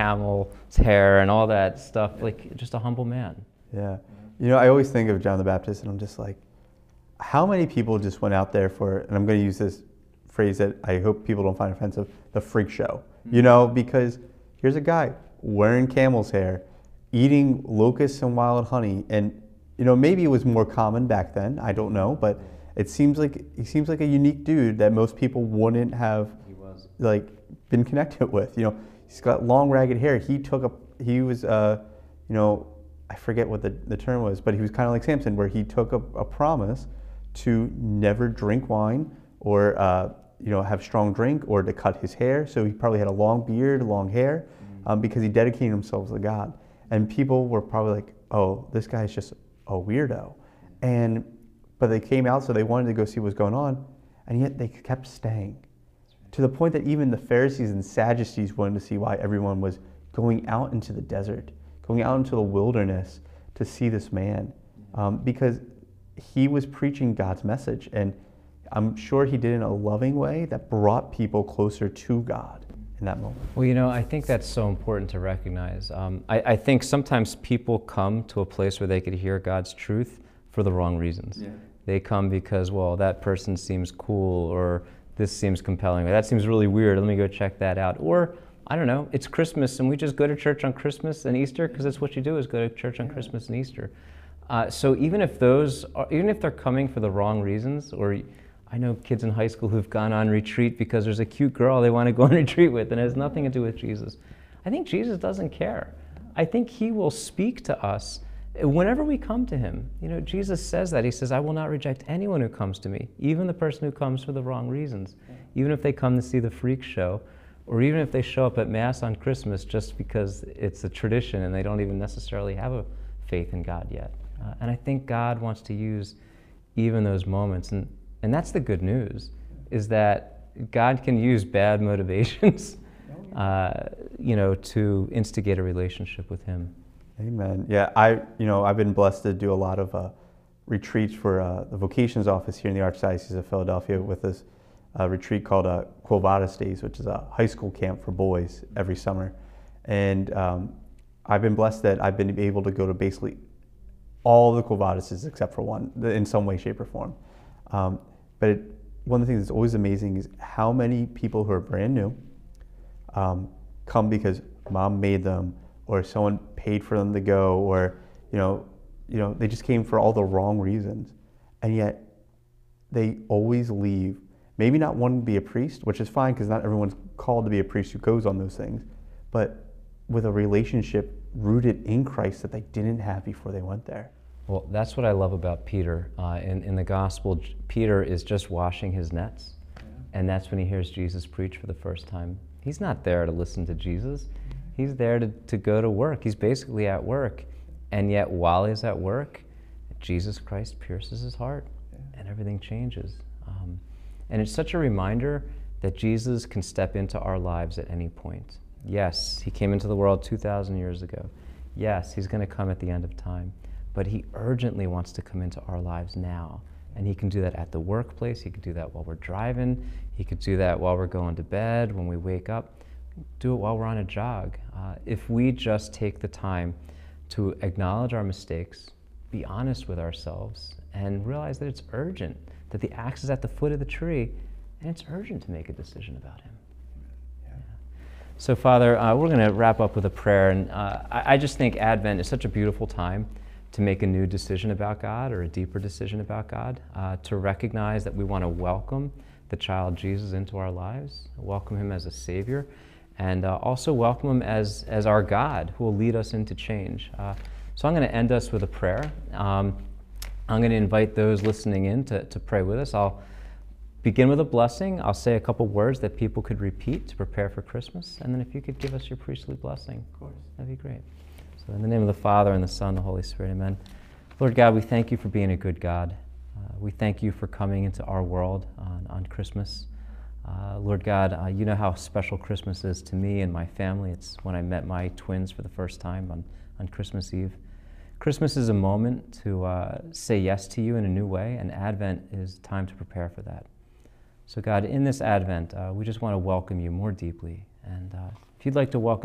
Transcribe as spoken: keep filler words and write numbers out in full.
camel's hair and all that stuff, like just a humble man. Yeah. You know, I always think of John the Baptist and I'm just like, how many people just went out there for, and I'm going to use this phrase that I hope people don't find offensive, the freak show. You know, because here's a guy wearing camel's hair, eating locusts and wild honey, and you know, maybe it was more common back then, I don't know, but it seems like he seems like a unique dude that most people wouldn't have He was. like been connected with. You know, he's got long ragged hair. He took a he was uh you know, I forget what the, the term was, but he was kind of like Samson, where he took a, a promise to never drink wine or uh, you know, have strong drink or to cut his hair. So he probably had a long beard, long hair, um, because he dedicated himself to God. And people were probably like, oh, this guy's just a weirdo. And but they came out, so they wanted to go see what was going on, and yet they kept staying. To the point that even the Pharisees and Sadducees wanted to see why everyone was going out into the desert, going out into the wilderness to see this man, um, because he was preaching God's message, and I'm sure he did it in a loving way that brought people closer to God in that moment. Well, you know, I think that's so important to recognize. Um, I, I think sometimes people come to a place where they could hear God's truth for the wrong reasons. Yeah. They come because, well, that person seems cool, or this seems compelling, or that seems really weird, let me go check that out. Or, I don't know, it's Christmas and we just go to church on Christmas and Easter, because that's what you do, is go to church on Christmas and Easter. Uh, so even if those, are, even if they're coming for the wrong reasons, or I know kids in high school who've gone on retreat because there's a cute girl they want to go on retreat with and it has nothing to do with Jesus. I think Jesus doesn't care. I think he will speak to us whenever we come to him. You know, Jesus says that. He says, I will not reject anyone who comes to me, even the person who comes for the wrong reasons, even if they come to see the freak show, or even if they show up at Mass on Christmas just because it's a tradition and they don't even necessarily have a faith in God yet. Uh, and I think God wants to use even those moments. And, and that's the good news, is that God can use bad motivations uh, you know, to instigate a relationship with him. Amen. Yeah, I, you know, I've been blessed to do a lot of uh, retreats for uh, the vocations office here in the Archdiocese of Philadelphia with this uh, retreat called uh, Quo Vadis Days, which is a high school camp for boys every summer. And um, I've been blessed that I've been able to go to basically all the Quo Vadises except for one, in some way, shape, or form. Um, but it, one of the things that's always amazing is how many people who are brand new um, come because mom made them, or someone paid for them to go, or you know, you know, they just came for all the wrong reasons, and yet they always leave. Maybe not wanting to be a priest, which is fine because not everyone's called to be a priest who goes on those things, but with a relationship rooted in Christ that they didn't have before they went there. Well, that's what I love about Peter. Uh, in, in the gospel, Peter is just washing his nets, yeah. And that's when he hears Jesus preach for the first time. He's not there to listen to Jesus. He's there to, to go to work. He's basically at work. And yet while he's at work, Jesus Christ pierces his heart, yeah. And everything changes. Um, and it's such a reminder that Jesus can step into our lives at any point. Yes, he came into the world two thousand years ago. Yes, he's going to come at the end of time. But he urgently wants to come into our lives now. And he can do that at the workplace. He could do that while we're driving. He could do that while we're going to bed, when we wake up. Do it while we're on a jog. Uh, if we just take the time to acknowledge our mistakes, be honest with ourselves, and realize that it's urgent, that the axe is at the foot of the tree, and it's urgent to make a decision about him. Yeah. So, Father, uh, we're going to wrap up with a prayer, and uh, I, I just think Advent is such a beautiful time to make a new decision about God, or a deeper decision about God, uh, to recognize that we want to welcome the child Jesus into our lives, welcome him as a Savior, and uh, also welcome him as, as our God who will lead us into change. Uh, so I'm going to end us with a prayer. Um, I'm going to invite those listening in to, to pray with us. I'll begin with a blessing. I'll say a couple words that people could repeat to prepare for Christmas, and then if you could give us your priestly blessing, of course, that'd be great. So in the name of the Father, and the Son, and the Holy Spirit, amen. Lord God, we thank you for being a good God. Uh, we thank you for coming into our world on, on Christmas. Uh, Lord God, uh, you know how special Christmas is to me and my family. It's when I met my twins for the first time on, on Christmas Eve. Christmas is a moment to uh, say yes to you in a new way, and Advent is time to prepare for that. So God, in this Advent, uh, we just want to welcome you more deeply. And uh, if you'd like to welcome